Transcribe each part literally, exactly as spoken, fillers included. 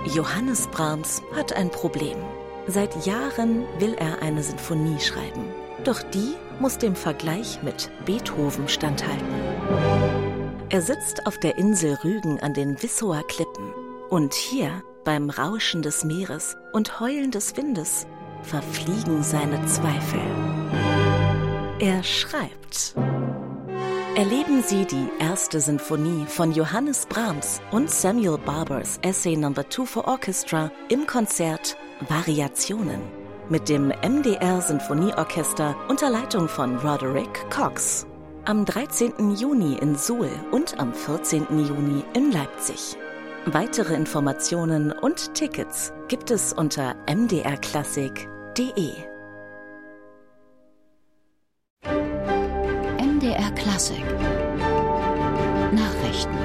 Johannes Brahms hat ein Problem. Seit Jahren will er eine Sinfonie schreiben. Doch die muss dem Vergleich mit Beethoven standhalten. Er sitzt auf der Insel Rügen an den Wissower Klippen. Und hier, beim Rauschen des Meeres und Heulen des Windes, verfliegen seine Zweifel. Er schreibt. Erleben Sie die erste Sinfonie von Johannes Brahms und Samuel Barbers Essay Number two for Orchestra im Konzert Variationen mit dem M D R Sinfonieorchester unter Leitung von Roderick Cox. Am dreizehnten Juni in Suhl und am vierzehnten Juni in Leipzig. Weitere Informationen und Tickets gibt es unter m d r klassik punkt d e. M D R Klassik Nachrichten.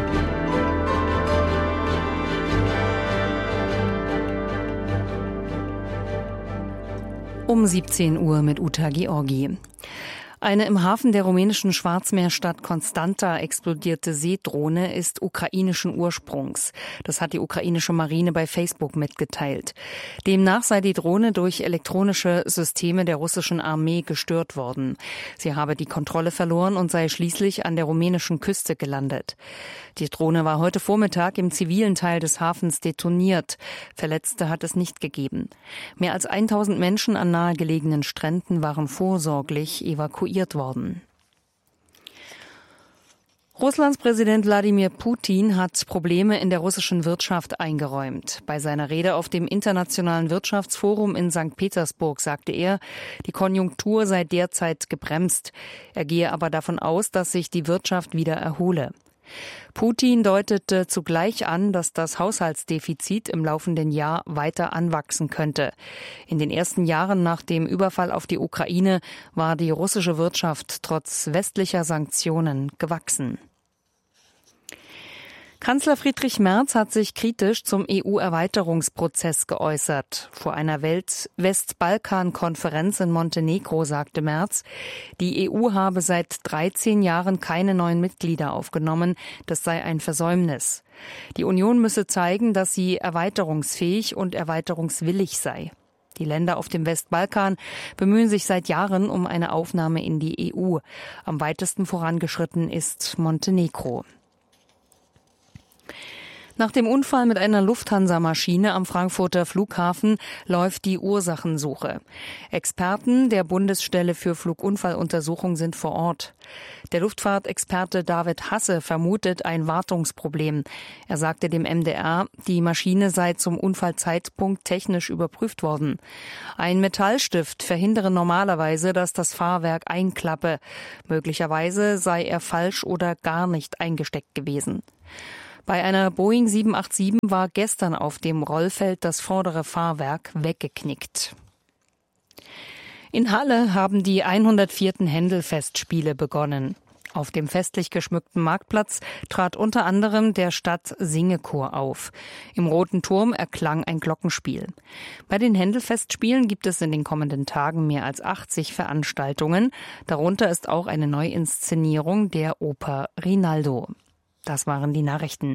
Um siebzehn Uhr mit Uta Georgi. Eine im Hafen der rumänischen Schwarzmeerstadt Constanta explodierte Seedrohne ist ukrainischen Ursprungs. Das hat die ukrainische Marine bei Facebook mitgeteilt. Demnach sei die Drohne durch elektronische Systeme der russischen Armee gestört worden. Sie habe die Kontrolle verloren und sei schließlich an der rumänischen Küste gelandet. Die Drohne war heute Vormittag im zivilen Teil des Hafens detoniert. Verletzte hat es nicht gegeben. Mehr als tausend Menschen an nahegelegenen Stränden waren vorsorglich evakuiert worden. Russlands Präsident Wladimir Putin hat Probleme in der russischen Wirtschaft eingeräumt. Bei seiner Rede auf dem Internationalen Wirtschaftsforum in Sankt Petersburg sagte er, die Konjunktur sei derzeit gebremst. Er gehe aber davon aus, dass sich die Wirtschaft wieder erhole. Putin deutete zugleich an, dass das Haushaltsdefizit im laufenden Jahr weiter anwachsen könnte. In den ersten Jahren nach dem Überfall auf die Ukraine war die russische Wirtschaft trotz westlicher Sanktionen gewachsen. Kanzler Friedrich Merz hat sich kritisch zum E U-Erweiterungsprozess geäußert. Vor einer Welt-Westbalkan-Konferenz in Montenegro sagte Merz, die E U habe seit dreizehn Jahren keine neuen Mitglieder aufgenommen. Das sei ein Versäumnis. Die Union müsse zeigen, dass sie erweiterungsfähig und erweiterungswillig sei. Die Länder auf dem Westbalkan bemühen sich seit Jahren um eine Aufnahme in die E U. Am weitesten vorangeschritten ist Montenegro. Nach dem Unfall mit einer Lufthansa-Maschine am Frankfurter Flughafen läuft die Ursachensuche. Experten der Bundesstelle für Flugunfalluntersuchung sind vor Ort. Der Luftfahrtexperte David Hasse vermutet ein Wartungsproblem. Er sagte dem M D R, die Maschine sei zum Unfallzeitpunkt technisch überprüft worden. Ein Metallstift verhindere normalerweise, dass das Fahrwerk einklappe. Möglicherweise sei er falsch oder gar nicht eingesteckt gewesen. Bei einer Boeing sieben acht sieben war gestern auf dem Rollfeld das vordere Fahrwerk weggeknickt. In Halle haben die hundertvierten Händelfestspiele begonnen. Auf dem festlich geschmückten Marktplatz trat unter anderem der Stadt-Singechor auf. Im Roten Turm erklang ein Glockenspiel. Bei den Händelfestspielen gibt es in den kommenden Tagen mehr als achtzig Veranstaltungen. Darunter ist auch eine Neuinszenierung der Oper Rinaldo. Das waren die Nachrichten.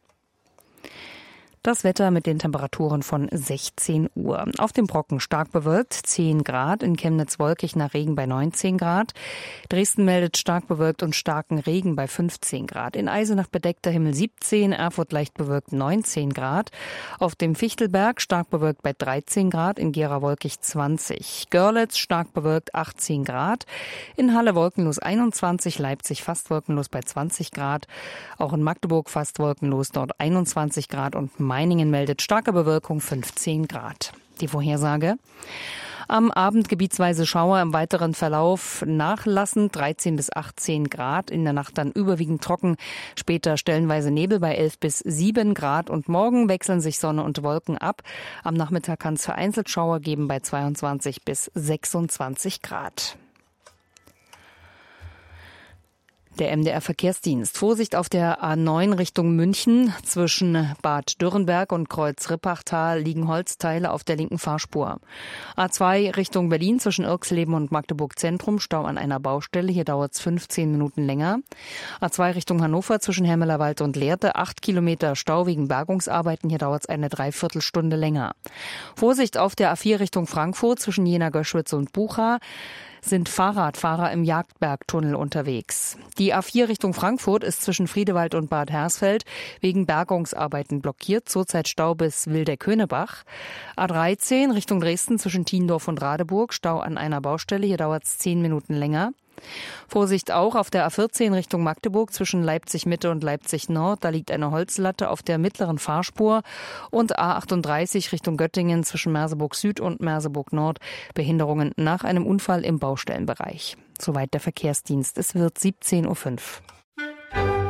Das Wetter mit den Temperaturen von sechzehn Uhr. Auf dem Brocken stark bewölkt, zehn Grad. In Chemnitz wolkig nach Regen bei neunzehn Grad. Dresden meldet stark bewölkt und starken Regen bei fünfzehn Grad. In Eisenach bedeckter Himmel siebzehn, Erfurt leicht bewölkt neunzehn Grad. Auf dem Fichtelberg stark bewölkt bei dreizehn Grad. In Gera wolkig zwanzig. Görlitz stark bewölkt achtzehn Grad. In Halle wolkenlos einundzwanzig. Leipzig fast wolkenlos bei zwanzig Grad. Auch in Magdeburg fast wolkenlos, dort einundzwanzig Grad und Meiningen meldet starke Bewölkung fünfzehn Grad. Die Vorhersage: Am Abend gebietsweise Schauer, im weiteren Verlauf nachlassend dreizehn bis achtzehn Grad, in der Nacht dann überwiegend trocken, später stellenweise Nebel bei elf bis sieben Grad und morgen wechseln sich Sonne und Wolken ab. Am Nachmittag kann es vereinzelt Schauer geben bei zweiundzwanzig bis sechsundzwanzig Grad. Der M D R-Verkehrsdienst. Vorsicht auf der A neun Richtung München. Zwischen Bad Dürrenberg und Kreuz-Rippachtal liegen Holzteile auf der linken Fahrspur. A zwei Richtung Berlin zwischen Irxleben und Magdeburg Zentrum. Stau an einer Baustelle. Hier dauert es fünfzehn Minuten länger. A zwei Richtung Hannover zwischen Hermelerwald und Lehrte. Acht Kilometer Stau wegen Bergungsarbeiten. Hier dauert es eine Dreiviertelstunde länger. Vorsicht auf der A vier Richtung Frankfurt zwischen Jena-Göschwitz und Bucha. Sind Fahrradfahrer im Jagdbergtunnel unterwegs. Die A vier Richtung Frankfurt ist zwischen Friedewald und Bad Hersfeld wegen Bergungsarbeiten blockiert. Zurzeit Stau bis Wildeck-Höhnebach. A dreizehn Richtung Dresden zwischen Thiendorf und Radeburg. Stau an einer Baustelle. Hier dauert es zehn Minuten länger. Vorsicht auch auf der A vierzehn Richtung Magdeburg zwischen Leipzig-Mitte und Leipzig-Nord. Da liegt eine Holzlatte auf der mittleren Fahrspur. Und A achtunddreißig Richtung Göttingen zwischen Merseburg-Süd und Merseburg-Nord. Behinderungen nach einem Unfall im Baustellenbereich. Soweit der Verkehrsdienst. Es wird siebzehn Uhr fünf.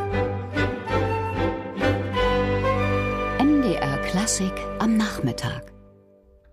M D R Klassik am Nachmittag.